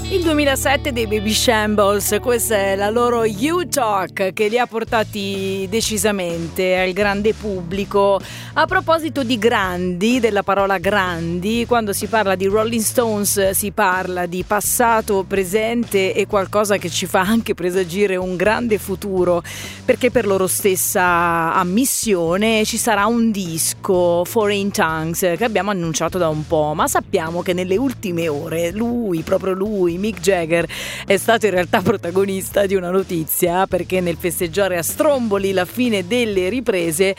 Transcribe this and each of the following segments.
Il 2007 dei Baby Shambles, questa è la loro You Talk che li ha portati decisamente al grande pubblico. A proposito di grandi, della parola grandi, quando si parla di Rolling Stones si parla di passato, presente e qualcosa che ci fa anche presagire un grande futuro, perché per loro stessa ammissione ci sarà un disco, Foreign Tongues, che abbiamo annunciato da un po', ma sappiamo che nelle ultime ore proprio lui, Mick Jagger, è stato in realtà protagonista di una notizia, perché nel festeggiare a stromboli la fine delle riprese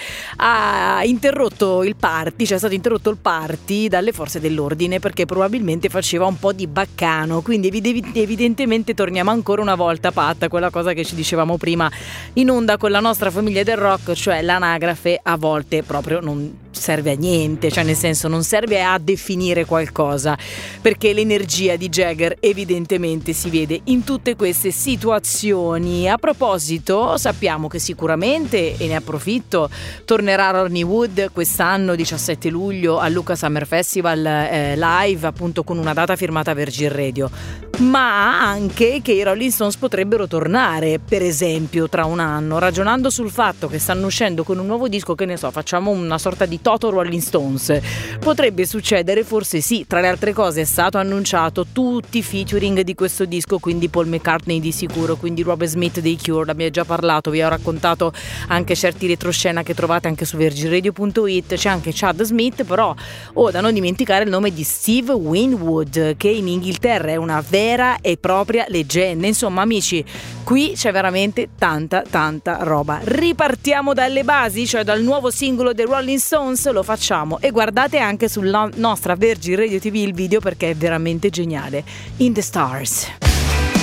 ha interrotto il party, cioè è stato interrotto il party dalle forze dell'ordine perché probabilmente faceva un po' di baccano, quindi evidentemente torniamo ancora una volta, Pat, a quella cosa che ci dicevamo prima in onda con la nostra famiglia del rock, cioè l'anagrafe a volte proprio non serve a niente, cioè nel senso non serve a definire qualcosa, perché l'energia di Jagger evidentemente si vede in tutte queste situazioni. A proposito, sappiamo che sicuramente, e ne approfitto, tornerà Ronnie Wood quest'anno 17 luglio al Lucca Summer Festival live, appunto con una data firmata Virgin Radio, ma anche che i Rolling Stones potrebbero tornare, per esempio tra un anno, ragionando sul fatto che stanno uscendo con un nuovo disco, che ne so, facciamo una sorta di Toto Rolling Stones, potrebbe succedere, forse sì. Tra le altre cose è stato annunciato tutti i featuring di questo disco, quindi Paul McCartney di sicuro, quindi Robert Smith dei Cure, l'abbiamo già parlato, vi ho raccontato anche certi retroscena che trovate anche su virginradio.it, c'è anche Chad Smith, però da non dimenticare il nome di Steve Winwood, che in Inghilterra è una vera e propria leggenda. Insomma amici, qui c'è veramente tanta roba. Ripartiamo dalle basi, cioè dal nuovo singolo dei Rolling Stones, lo facciamo e guardate anche sulla nostra Virgin Radio TV il video perché è veramente geniale. In the Stars.